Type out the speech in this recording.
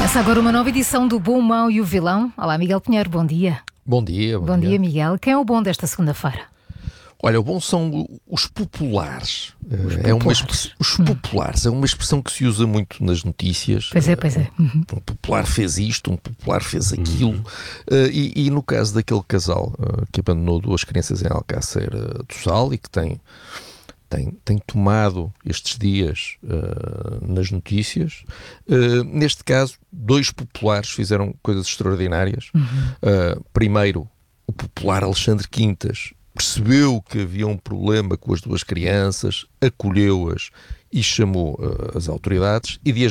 Começa agora uma nova edição do Bom, o Mau e o Vilão. Olá, Miguel Pinheiro, bom dia. Bom dia. Bom dia, Miguel. Quem é o bom desta segunda-feira? Olha, o bom são os populares. Os populares. populares é uma expressão que se usa muito nas notícias. Pois é. Um popular fez isto, um popular fez aquilo. E no caso daquele casal que abandonou 2 crianças em Alcácer do Sal e que tem tomado estes dias nas notícias. Neste caso, 2 populares fizeram coisas extraordinárias. Primeiro, o popular Alexandre Quintas percebeu que havia um problema com as 2 crianças, acolheu-as e chamou as autoridades, e dias